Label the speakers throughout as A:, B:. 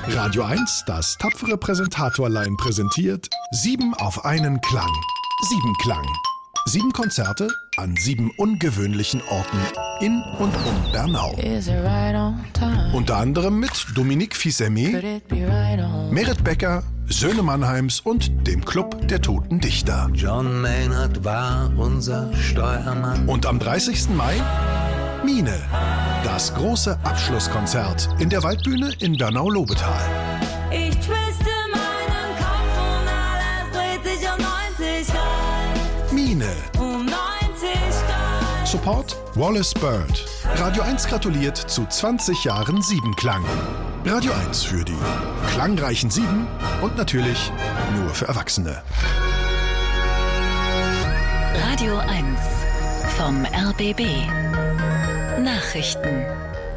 A: Radio 1, das tapfere Präsentatorlein präsentiert 7 auf einen Klang. 7 Klang. 7 Konzerte an 7 ungewöhnlichen Orten in und um Bernau. Unter anderem mit Dominique Fils-Aimé, Merit Becker, Söhne Mannheims und dem Club der Toten Dichter.
B: John Maynard war unser Steuermann.
A: Und am 30. Mai Mine, das große Abschlusskonzert in der Waldbühne in Bernau-Lobetal.
C: Ich twiste meinen Kopf und alles dreht sich um 90 Grad.
A: Mine.
C: Um 90 Grad.
A: Support Wallace Bird. Radio 1 gratuliert zu 20 Jahren 7 Klang. Radio 1 für die klangreichen 7 und natürlich nur für Erwachsene.
D: Radio 1 vom RBB. Nachrichten.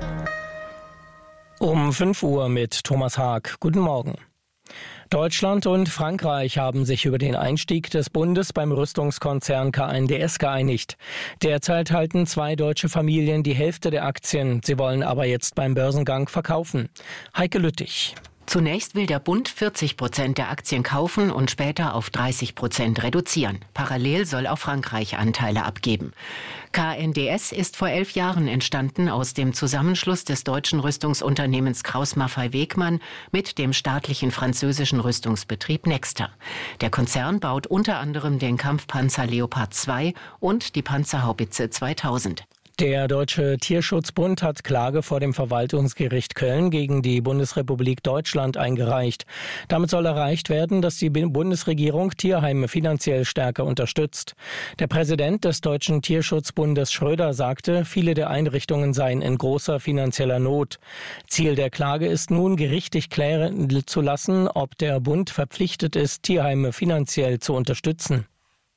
E: Um 5 Uhr mit Thomas Haag. Guten Morgen. Deutschland und Frankreich haben sich über den Einstieg des Bundes beim Rüstungskonzern KNDS geeinigt. Derzeit halten 2 deutsche Familien die Hälfte der Aktien. Sie wollen aber jetzt beim Börsengang verkaufen. Heike Lüttich.
F: Zunächst will der Bund 40% der Aktien kaufen und später auf 30% reduzieren. Parallel soll auch Frankreich Anteile abgeben. KNDS ist vor 11 Jahren entstanden aus dem Zusammenschluss des deutschen Rüstungsunternehmens Krauss-Maffei-Wegmann mit dem staatlichen französischen Rüstungsbetrieb Nexter. Der Konzern baut unter anderem den Kampfpanzer Leopard 2 und die Panzerhaubitze 2000.
E: Der Deutsche Tierschutzbund hat Klage vor dem Verwaltungsgericht Köln gegen die Bundesrepublik Deutschland eingereicht. Damit soll erreicht werden, dass die Bundesregierung Tierheime finanziell stärker unterstützt. Der Präsident des Deutschen Tierschutzbundes Schröder sagte, viele der Einrichtungen seien in großer finanzieller Not. Ziel der Klage ist nun, gerichtlich klären zu lassen, ob der Bund verpflichtet ist, Tierheime finanziell zu unterstützen.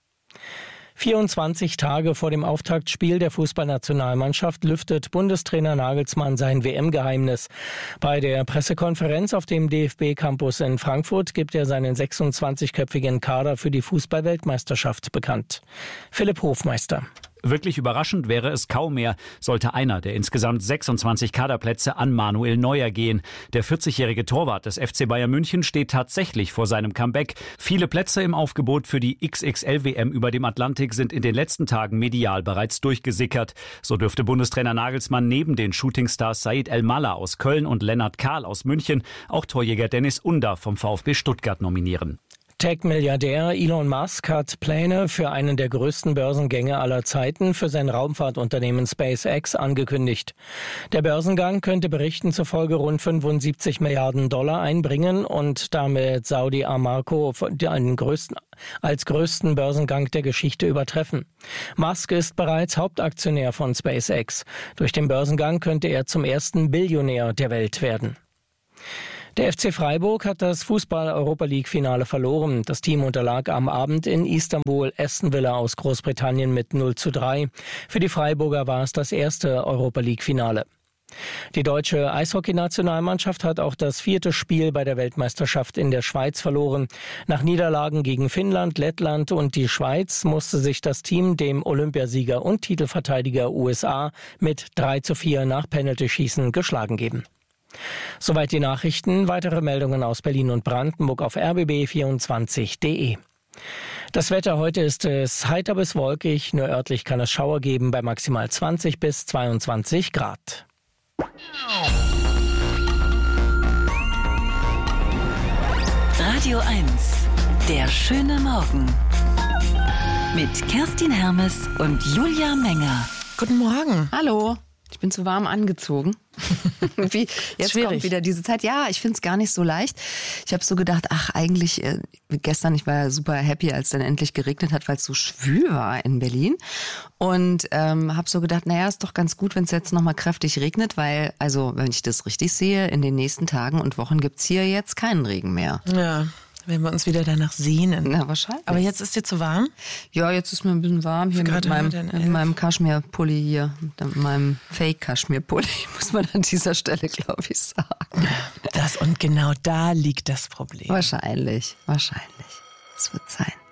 E: 24 Tage vor dem Auftaktspiel der Fußballnationalmannschaft lüftet Bundestrainer Nagelsmann sein WM-Geheimnis. Bei der Pressekonferenz auf dem DFB-Campus in Frankfurt gibt er seinen 26-köpfigen Kader für die Fußball-Weltmeisterschaft bekannt. Philipp Hofmeister.
G: Wirklich überraschend wäre es kaum mehr, sollte einer der insgesamt 26 Kaderplätze an Manuel Neuer gehen. Der 40-jährige Torwart des FC Bayern München steht tatsächlich vor seinem Comeback. Viele Plätze im Aufgebot für die XXL-WM über dem Atlantik sind in den letzten Tagen medial bereits durchgesickert. So dürfte Bundestrainer Nagelsmann neben den Shootingstars Said El-Mallah aus Köln und Lennart Kahl aus München auch Torjäger Dennis Under vom VfB Stuttgart nominieren.
E: Tech-Milliardär Elon Musk hat Pläne für einen der größten Börsengänge aller Zeiten für sein Raumfahrtunternehmen SpaceX angekündigt. Der Börsengang könnte Berichten zufolge rund 75 Milliarden Dollar einbringen und damit Saudi Aramco als größten Börsengang der Geschichte übertreffen. Musk ist bereits Hauptaktionär von SpaceX. Durch den Börsengang könnte er zum ersten Billionär der Welt werden. Der FC Freiburg hat das Fußball-Europa-League-Finale verloren. Das Team unterlag am Abend in Istanbul Aston Villa aus Großbritannien mit 0:3. Für die Freiburger war es das erste Europa-League-Finale. Die deutsche Eishockey-Nationalmannschaft hat auch das 4. Spiel bei der Weltmeisterschaft in der Schweiz verloren. Nach Niederlagen gegen Finnland, Lettland und die Schweiz musste sich das Team dem Olympiasieger und Titelverteidiger USA mit 3:4 nach Penaltyschießen geschlagen geben. Soweit die Nachrichten. Weitere Meldungen aus Berlin und Brandenburg auf rbb24.de. Das Wetter heute ist es heiter bis wolkig. Nur örtlich kann es Schauer geben bei maximal 20 bis 22 Grad.
D: Radio 1, der schöne Morgen. Mit Kerstin Hermes und Julia Menger.
H: Guten Morgen.
I: Hallo. Ich bin zu warm angezogen. Jetzt kommt wieder diese Zeit. Ja, ich finde es gar nicht so leicht. Ich habe so gedacht, eigentlich gestern, ich war ja super happy, als dann endlich geregnet hat, weil es so schwül war in Berlin. Und habe so gedacht, ist doch ganz gut, wenn es jetzt nochmal kräftig regnet, weil, also wenn ich das richtig sehe, in den nächsten Tagen und Wochen gibt's hier jetzt keinen Regen mehr.
H: Ja. Wenn wir uns wieder danach sehnen.
I: Na, wahrscheinlich.
H: Aber jetzt ist dir zu warm?
I: Ja, jetzt ist mir ein bisschen warm hier mit meinem Kaschmirpulli hier. Mit meinem Fake-Kaschmirpulli, muss man an dieser Stelle, glaube ich, sagen.
H: Und genau da liegt das Problem.
I: Wahrscheinlich. Es wird sein.